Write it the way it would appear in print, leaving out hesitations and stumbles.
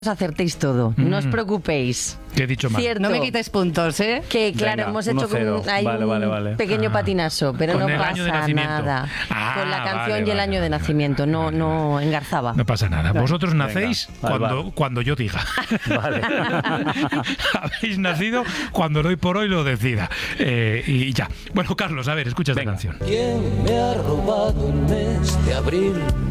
acertéis todo, no os preocupéis. ¿Qué he dicho mal? Cierto. No me quitáis puntos, ¿eh? Que claro, Venga, hemos hecho 1-0. hay Vale. un pequeño patinazo, pero Con no el año de pasa nacimiento. nada. Ah, Con la canción vale, y el vale, año de vale, nacimiento, vale, no engarzaba. No pasa nada. Vosotros nacéis vale, cuando yo diga. Vale. Habéis nacido cuando hoy por hoy lo decida. Y ya. Bueno, Carlos, a ver, escucha esta canción. ¿Quién me ha robado el mes de abril?